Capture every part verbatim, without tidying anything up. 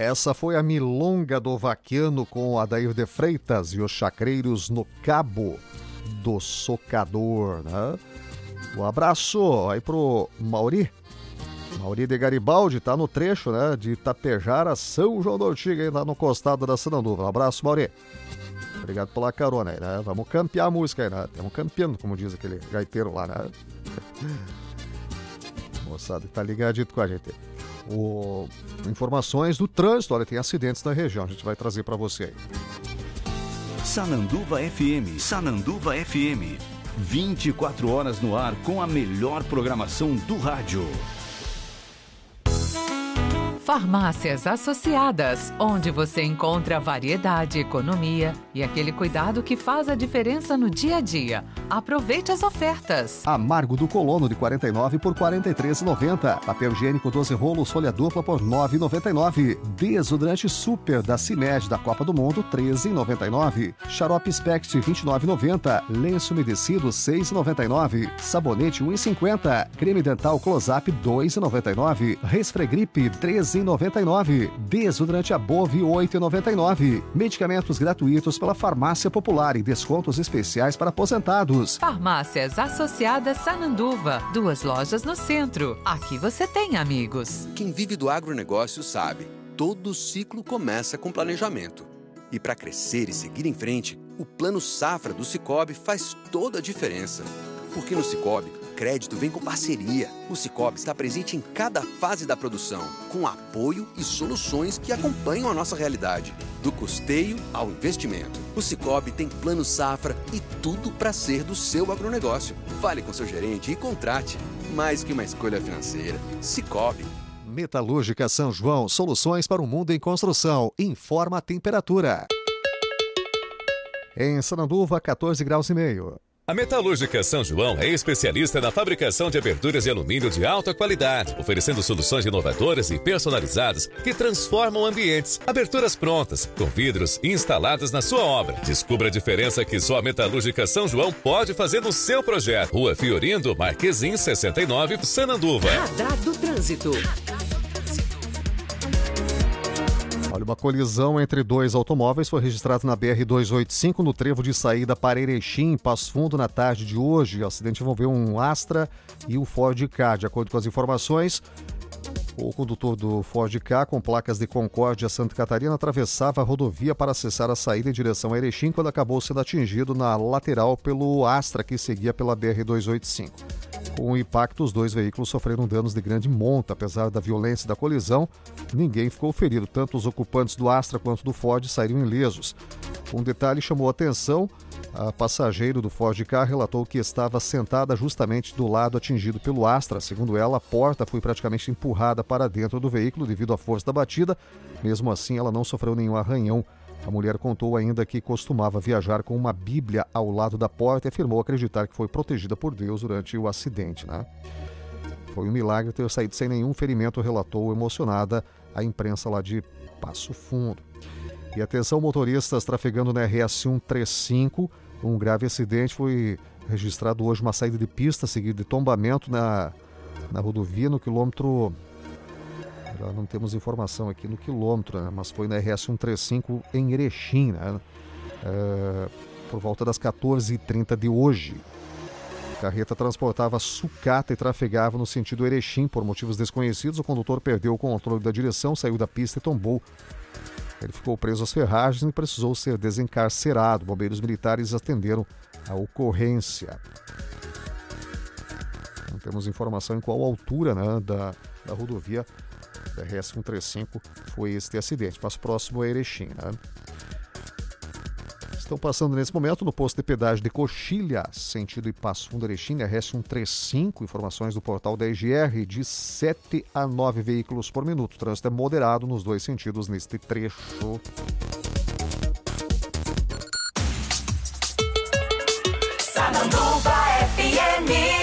Essa foi a Milonga do Vaquiano com Adair de Freitas e os Chacreiros no Cabo do Socador, né? Um abraço aí pro Mauri. Mauri de Garibaldi, tá no trecho, né? De Itapejara, São João do Ortiga, aí lá no costado da Sananduva. Um abraço, Mauri. Obrigado pela carona aí, né? Vamos campear a música aí, né? Estamos campeando, como diz aquele gaiteiro lá, né? Moçada, tá ligadito com a gente. O... Informações do trânsito, olha, tem acidentes na região, a gente vai trazer para você aí. Sananduva F M, Sananduva F M, vinte e quatro horas no ar com a melhor programação do rádio. Farmácias Associadas, onde você encontra variedade, economia e aquele cuidado que faz a diferença no dia a dia. Aproveite as ofertas. Amargo do Colono de quarenta e nove por quarenta e três reais e noventa centavos. Papel higiênico doze rolos, folha dupla por nove reais e noventa e nove centavos. Desodorante Super da Cimed da Copa do Mundo, treze reais e noventa e nove centavos. Xarope Spect, vinte e nove reais e noventa centavos. Lenço umedecido, seis reais e noventa e nove centavos. Sabonete, um real e cinquenta centavos. Creme dental Close-Up, dois reais e noventa e nove centavos. Resfregripe, treze reais e noventa e nove centavos. Desodorante Above, oito reais e noventa e nove centavos. Medicamentos gratuitos pela Farmácia Popular e descontos especiais para aposentados. Farmácias Associadas Sananduva, duas lojas no centro. Aqui você tem amigos. Quem vive do agronegócio sabe, todo ciclo começa com planejamento. E para crescer e seguir em frente, o Plano Safra do Sicoob faz toda a diferença. Porque no Sicoob, crédito vem com parceria. O Sicoob está presente em cada fase da produção, com apoio e soluções que acompanham a nossa realidade, do custeio ao investimento. O Sicoob tem Plano Safra e tudo para ser do seu agronegócio. Fale com seu gerente e contrate. Mais que uma escolha financeira. Sicoob. Metalúrgica São João, soluções para o mundo em construção. Informa a temperatura. Em Sananduva, quatorze graus e meio. A Metalúrgica São João é especialista na fabricação de aberturas de alumínio de alta qualidade, oferecendo soluções inovadoras e personalizadas que transformam ambientes. Aberturas prontas, com vidros instaladas na sua obra. Descubra a diferença que só a Metalúrgica São João pode fazer no seu projeto. Rua Fiorindo, Marquesim, sessenta e nove, Sananduva. Radar do Trânsito. Olha, uma colisão entre dois automóveis foi registrada na B R duzentos e oitenta e cinco, no trevo de saída para Erechim, em Passo Fundo, na tarde de hoje. O acidente envolveu um Astra e um Ford Ka. De acordo com as informações, o condutor do Ford Ka, com placas de Concórdia, Santa Catarina, atravessava a rodovia para acessar a saída em direção a Erechim, quando acabou sendo atingido na lateral pelo Astra, que seguia pela B R duzentos e oitenta e cinco. Com o impacto, os dois veículos sofreram danos de grande monta. Apesar da violência da colisão, ninguém ficou ferido. Tanto os ocupantes do Astra quanto do Ford saíram ilesos. Um detalhe chamou a atenção: a passageiro do Ford Ka relatou que estava sentada justamente do lado atingido pelo Astra. Segundo ela, a porta foi praticamente empurrada para dentro do veículo devido à força da batida. Mesmo assim, ela não sofreu nenhum arranhão. A mulher contou ainda que costumava viajar com uma Bíblia ao lado da porta e afirmou acreditar que foi protegida por Deus durante o acidente, né? Foi um milagre ter saído sem nenhum ferimento, relatou emocionada a imprensa lá de Passo Fundo. E atenção, motoristas trafegando na R S cento e trinta e cinco. Um grave acidente foi registrado hoje, uma saída de pista seguida de tombamento na, na rodovia no quilômetro... Já não temos informação aqui no quilômetro, né? Mas foi na R S cento e trinta e cinco em Erechim, né? É, por volta das quatorze e trinta de hoje. A carreta transportava sucata e trafegava no sentido Erechim. Por motivos desconhecidos, o condutor perdeu o controle da direção, saiu da pista e tombou. Ele ficou preso às ferragens e precisou ser desencarcerado. Bombeiros militares atenderam a ocorrência. Não temos informação em qual altura, né, da, da rodovia da R S cento e trinta e cinco foi este acidente, mas próximo a Erechim, né? Estão passando nesse momento no posto de pedágio de Coxilha, sentido Passo Fundo, Erechim, R S cento e trinta e cinco. Informações do portal da E G R, de sete a nove veículos por minuto. O trânsito é moderado nos dois sentidos neste trecho. Sananduva F M.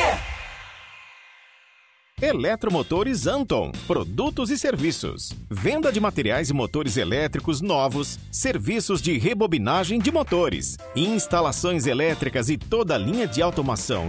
Eletromotores Anton, produtos e serviços. Venda de materiais e motores elétricos novos, serviços de rebobinagem de motores, instalações elétricas e toda a linha de automação